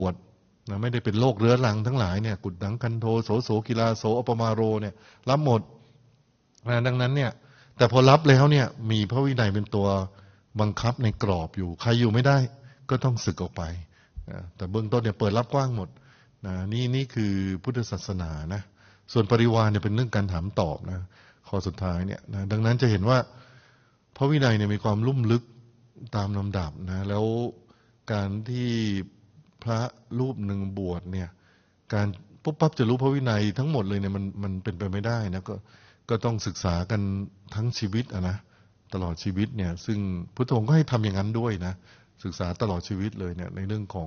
อวดนะไม่ได้เป็นโรคเรื้อรังทั้งหลายเนี่ยกุดดังกันโทโสโสกิลาโสอปมาโรเนี่ยรับหมดนะดังนั้นเนี่ยแต่พอรับแล้วเนี่ยมีพระวินัยเป็นตัวบังคับในกรอบอยู่ใครอยู่ไม่ได้ก็ต้องสึกออกไปนะแต่เบื้องต้นเนี่ยเปิดรับกว้างหมดนะนี่คือพุทธศาสนานะส่วนปริวารเนี่ยเป็นเรื่องการถามตอบนะข้อสุดท้ายเนี่ยนะดังนั้นจะเห็นว่าพระวินัยเนี่ยมีความลุ่มลึกตามลำดับนะแล้วการที่พระรูปหนึ่งบวชเนี่ยการปุ๊บปั๊บจะรู้พระวินัยทั้งหมดเลยเนี่ยมันเป็นไปไม่ได้นะก็ต้องศึกษากันทั้งชีวิตนะตลอดชีวิตเนี่ยซึ่งพุทธองค์ก็ให้ทำอย่างนั้นด้วยนะศึกษาตลอดชีวิตเลยเนี่ยในเรื่องของ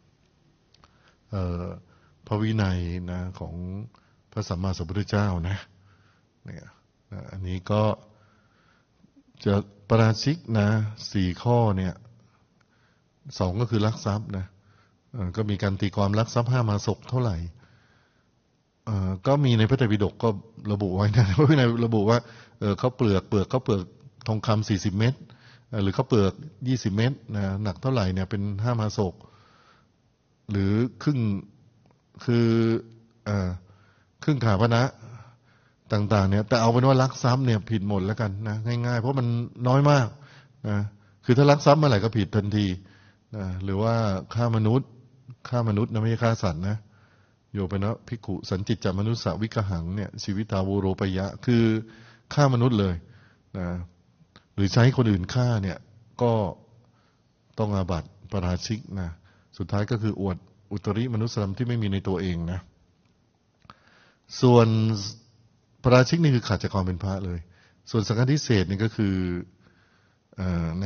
พระวินัยนะของพระสัมมาสัมพุทธเจ้านะเนี่ยอันนี้ก็จะปราชิกนะ4 ข้อเนี่ย2ก็คือลักทรัพย์นะก็มีการตีความลักทรัพย์5 มาศกเท่าไหร่ก็มีในพระไตรปิฎกก็ระบุไว้นะว่าในระบุว่าเขาเปลือกทองคำ40 เม็ดหรือเขาเปลือก20 เม็ดนะหนักเท่าไหร่เนี่ยเป็น5 มาศกหรือครึ่งคือครึ่งขาพนะต่างๆเนี่ยแต่เอาเป็นว่าลักทรัพย์เนี่ยผิดหมดแล้วกันนะง่ายๆเพราะมันน้อยมากนะคือถ้าลักทรัพย์เมื่อไหร่ก็ผิดทันทีนะหรือว่าฆ่ามนุษย์นะไม่ใช่ฆ่าสัตว์นะโยปนะภิกขุสันจิตจมนุสสวิกหังเนี่ยชีวิตาวูโรปยะคือฆ่ามนุษย์เลยนะหรือใช้คนอื่นฆ่าเนี่ยก็ต้องอาบัติปาราชิกนะสุดท้ายก็คืออวดอุตริมนุสธรรมที่ไม่มีในตัวเองนะส่วนปาราชิกนี่คือขาดจากความเป็นพระเลยส่วนสังฆทิเศษนี่ก็คือใน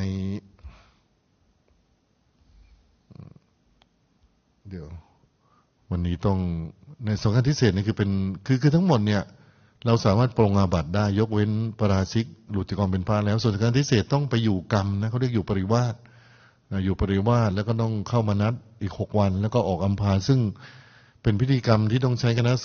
เดี๋ยววันนี้ต้องในสังฆทิเศษนี่คือเป็นคือทั้งหมดเนี่ยเราสามารถปรงอาบัติได้ยกเว้นปาราชิกหลุดจากความเป็นพระแล้วส่วนสังฆทิเศษต้องไปอยู่กรรมนะเขาเรียกอยู่ปริวาสแล้วก็ต้องเข้ามานัดอีก6 วันแล้วก็ออกอัมพาซึ่งเป็นพิธีกรรมที่ต้องใช้คณะ